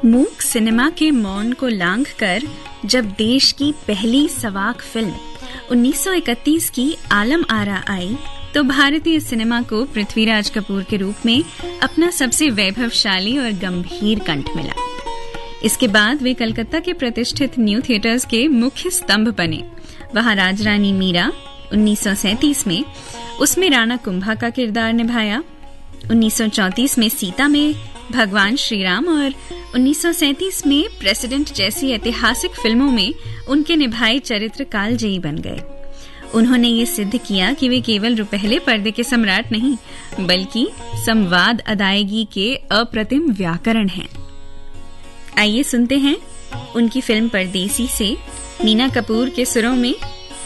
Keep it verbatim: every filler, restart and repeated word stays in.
मूक सिनेमा के मौन को लांघकर जब देश की पहली सवाक फिल्म उन्नीस सौ इकतीस की आलम आरा आई तो भारतीय सिनेमा को पृथ्वीराज कपूर के रूप में अपना सबसे वैभवशाली और गंभीर कंठ मिला। इसके बाद वे कलकत्ता के प्रतिष्ठित न्यू थिएटर्स के मुख्य स्तंभ बने। वहां राजरानी मीरा उन्नीस सौ सैंतीस में, उसमें राणा कुंभा का किरदार निभाया। उन्नीस सौ चौंतीस में सीता में भगवान श्री राम और उन्नीस सौ सैंतीस में प्रेसिडेंट जैसी ऐतिहासिक फिल्मों में उनके निभाए चरित्र कालजयी बन गए। उन्होंने ये सिद्ध किया कि वे केवल रुपहले पर्दे के सम्राट नहीं बल्कि संवाद अदायगी के अप्रतिम व्याकरण हैं। आइए सुनते हैं उनकी फिल्म परदेसी से नीना कपूर के सुरों में